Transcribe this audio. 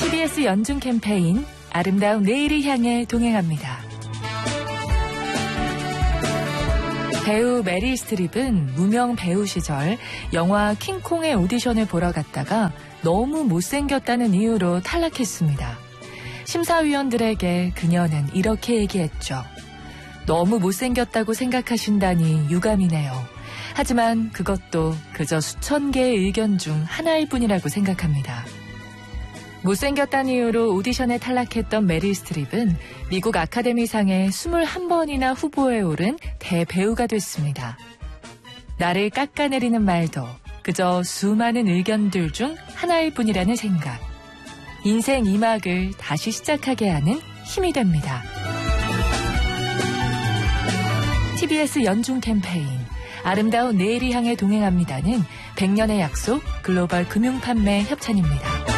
TBS 연중 캠페인 아름다운 내일을 향해 동행합니다. 배우 메릴 스트립은 무명 배우 시절 영화 킹콩의 오디션을 보러 갔다가 너무 못생겼다는 이유로 탈락했습니다. 심사위원들에게 그녀는 이렇게 얘기했죠. 너무 못생겼다고 생각하신다니 유감이네요. 하지만 그것도 그저 수천 개의 의견 중 하나일 뿐이라고 생각합니다. 못생겼다는 이유로 오디션에 탈락했던 메릴 스트립은 미국 아카데미상에 21번이나 후보에 오른 대배우가 됐습니다. 나를 깎아내리는 말도 그저 수많은 의견들 중 하나일 뿐이라는 생각. 인생 2막을 다시 시작하게 하는 힘이 됩니다. TBS 연중 캠페인 아름다운 내일을 향해 동행합니다는 100년의 약속 글로벌 금융판매 협찬입니다.